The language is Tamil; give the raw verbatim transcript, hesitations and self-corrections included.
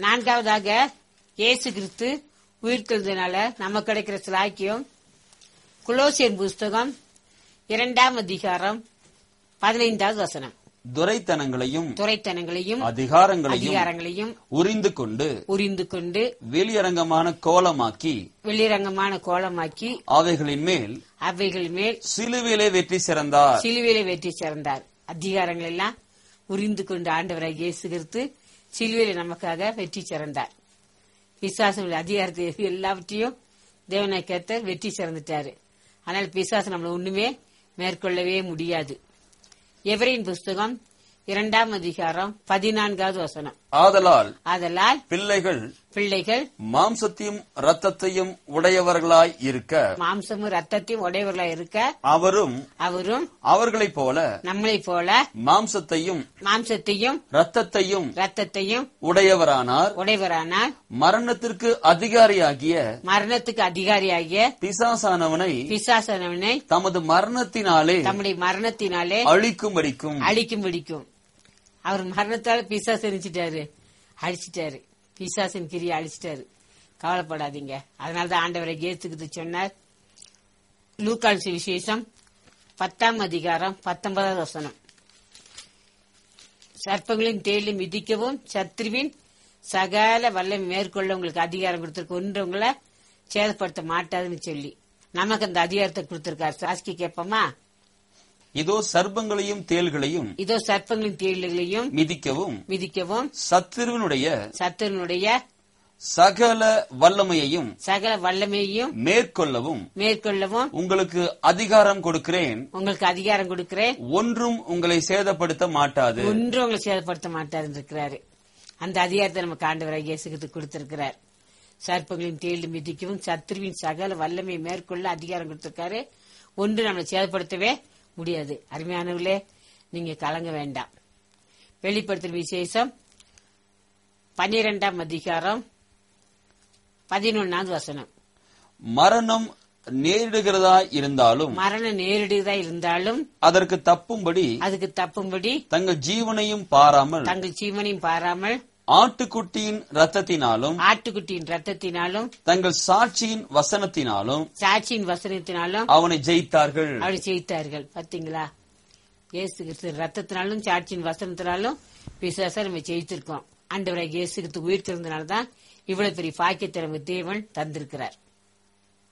நான்காவதாக இயேசு கிறிஸ்து உயிர்த்தெழுந்தனால நமக்கு கிடைக்கிற சிலாக்கியம். கொலோசியர் புஸ்தகம் இரண்டாம் அதிகாரம் பதினைந்தாவது வசனம். துரைத்தனங்களையும் துரைத்தனங்களையும் அதிகாரங்களையும் அதிகாரங்களையும் உரிந்து கொண்டு உரிந்து கொண்டு வெளியரங்கமான கோலமாக்கி வெளிரங்கமான கோலமாக்கி அவைகளின் மேல் அவைகள் மேல் சிலுவையிலே வெற்றி சிறந்தார். சிலுவையிலே வெற்றி சிறந்தார். அதிகாரங்கள் எல்லாம் உரிந்து கொண்டு ஆண்டவராக இயேசு கிறிஸ்து சிலுவையில நமக்காக வெற்றி சிறந்தார். பிசாசு அதிகாரத்தை எல்லாவற்றையும் தேவனை கேத்த வெற்றி சிறந்துட்டாரு. ஆனால் பிசாசு நம்மள ஒண்ணுமே மேற்கொள்ளவே முடியாது. எபிரேயர் புஸ்தகம் இரண்டாம் அதிகாரம் பதினான்காவது வசனம். ஆதலால் ஆதலால் பிள்ளைகள் பிள்ளைகள் மாம்சத்தையும் இரத்தத்தையும் உடையவர்களாய் இருக்க மாம்சமும் ரத்தத்தையும் உடையவர்களாய் இருக்க அவரும் அவரும் அவர்களைப் போல நம்மளைப் போல மாம்சத்தையும் மாம்சத்தையும் இரத்தத்தையும் ரத்தத்தையும் உடையவரானார். உடையவரானால் மரணத்திற்கு அதிகாரியாகிய மரணத்துக்கு அதிகாரியாகிய பிசாசானவனை பிசாசனவனை தமது மரணத்தினாலே தம்முடைய மரணத்தினாலே அழிக்கும்படிக்கும் அழிக்கும் பிடிக்கும். அவர் மரணத்தால பிசாசு எரிச்சிட்டாரு, அழிச்சிட்டாரு. பிசாசின் கிரியை அழிச்சிட்டாரு. கவலைப்படாதீங்க. அதனாலதான் ஆண்டவரை இயேசுக்கு சொன்னார். லூக்கான் சுவிசேஷம் பத்தாம் அதிகாரம் பத்தொன்பதாவது வசனம். சர்ப்பங்களின் தேயிலும் மிதிக்கவும் சத்ருவின் சகல வல்லம் மேற்கொள்ள உங்களுக்கு அதிகாரம் கொடுத்திருக்க ஒன்றவங்களை சேதப்படுத்த மாட்டாதுன்னு சொல்லி நமக்கு அந்த அதிகாரத்தை கொடுத்திருக்காரு. சாஸ்கி கேட்போமா? இதோ சர்ப்பங்களையும் தேள்களையும் இதோ சர்ப்பங்களின் தேள்களையும் மிதிக்கவும் மிதிக்கவும் சத்துருவினுடைய சத்துருனுடைய சகல வல்லமையையும் சகல வல்லமையையும் மேற்கொள்ளவும் மேற்கொள்ளவும் உங்களுக்கு அதிகாரம் கொடுக்கிறேன். உங்களுக்கு அதிகாரம் கொடுக்கிறேன். ஒன்றும் உங்களை சேதப்படுத்த மாட்டாது. ஒன்றும் உங்களை சேதப்படுத்த மாட்டாருன்னு இருக்கிறாரு. அந்த அதிகாரத்தை நமக்கு ஆண்டவராகிய இயேசு கிறிஸ்து கொடுத்திருக்கிறார். சர்ப்பங்களின் தேள் மிதிக்கவும் சத்துருவின் சகல வல்லமையை மேற்கொள்ள அதிகாரம் கொடுத்திருக்காரு. ஒன்று நம்மளை சேதப்படுத்தவே முடியாது. அருமையானவர்களே, நீங்க கலங்க வேண்டாம். வெளிப்படுத்தும் விசேஷம் பன்னிரெண்டாம் அதிகாரம் பதினொன்னாவது வசனம். மரணம் நேரிடுகிறதா இருந்தாலும் மரணம் நேரிடுகிறதா இருந்தாலும் அதற்கு தப்பும்படி அதுக்கு தப்பும்படி தங்கள் ஜீவனையும் பாராமல் தங்கள் ஜீவனையும் பாராமல் ஆட்டுக்குட்டியின் ரத்தத்தினாலும் ஆட்டுக்குட்டியின் ரத்தத்தினாலும் தங்கள் சாட்சியின் வசனத்தினாலும் சாட்சியின் வசனத்தினாலும் அவனை ஜெயித்தார்கள். அவனை ஜெயித்தார்கள். பாத்தீங்களா? இயேசு கிறிஸ்து ரத்தத்தினாலும் சாட்சியின் வசனத்தினாலும் பிசாசை நம்ம ஜெயித்திருக்கோம். ஆண்டவராகிய இயேசு கிறிஸ்து உயிர் திறந்தனால்தான் இவ்வளவு பெரிய பாக்கியத்தை நமக்கு தேவன் தந்திருக்கிறார்.